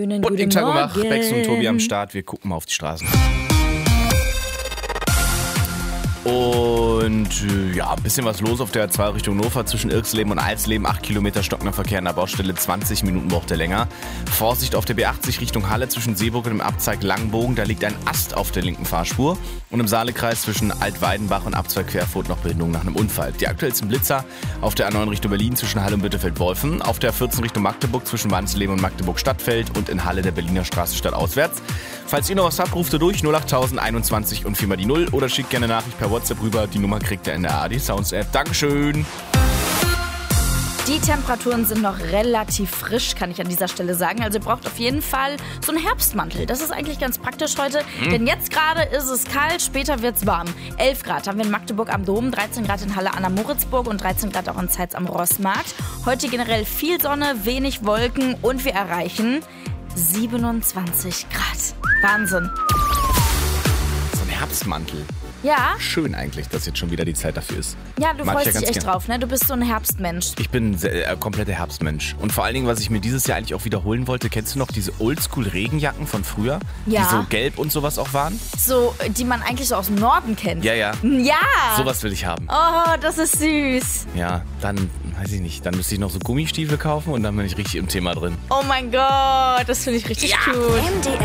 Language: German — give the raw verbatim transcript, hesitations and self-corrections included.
Guten, Guten Tag, Umach, Morgen. Bex und Tobi am Start. Wir gucken mal auf die Straßen. Und äh, ja, ein bisschen was los auf der A zwei Richtung Hannover zwischen Irksleben und Alsleben. acht Kilometer stockender Verkehr an der Baustelle, zwanzig Minuten braucht er länger. Vorsicht auf der B achtzig Richtung Halle zwischen Seeburg und dem Abzweig Langbogen. Da liegt ein Ast auf der linken Fahrspur. Und im Saalekreis zwischen Altweidenbach und Abzweig Querfurt noch Behinderung nach einem Unfall. Die aktuellsten Blitzer auf der A neun Richtung Berlin zwischen Halle und Bitterfeld-Wolfen. Auf der A vierzehn Richtung Magdeburg zwischen Wansleben und Magdeburg-Stadtfeld. Und in Halle der Berliner Straße stadtauswärts. Falls ihr noch was habt, ruft ihr durch null achttausend einundzwanzig und viermal die null oder schickt gerne eine Nachricht per WhatsApp rüber. Die Nummer kriegt ihr in der A R D Sounds App. Dankeschön. Die Temperaturen sind noch relativ frisch, kann ich an dieser Stelle sagen. Also ihr braucht auf jeden Fall so einen Herbstmantel. Das ist eigentlich ganz praktisch heute, mhm. denn jetzt gerade ist es kalt, später wird es warm. elf Grad haben wir in Magdeburg am Dom, dreizehn Grad in Halle an der Moritzburg und dreizehn Grad auch in Zeitz am Rossmarkt. Heute generell viel Sonne, wenig Wolken und wir erreichen siebenundzwanzig Grad. Wahnsinn. So ein Herbstmantel. Ja? Schön eigentlich, dass jetzt schon wieder die Zeit dafür ist. Ja, du Mag ich freust ja dich ganz echt gern. drauf, ne? Du bist so ein Herbstmensch. Ich bin ein sehr, äh, kompletter Herbstmensch. Und vor allen Dingen, was ich mir dieses Jahr eigentlich auch wiederholen wollte, kennst du noch diese Oldschool-Regenjacken von früher? Ja. Die so gelb und sowas auch waren? So, die man eigentlich so aus dem Norden kennt. Ja, ja. Ja! Sowas will ich haben. Oh, das ist süß. Ja, dann, weiß ich nicht, dann müsste ich noch so Gummistiefel kaufen und dann bin ich richtig im Thema drin. Oh mein Gott, das finde ich richtig cool. M D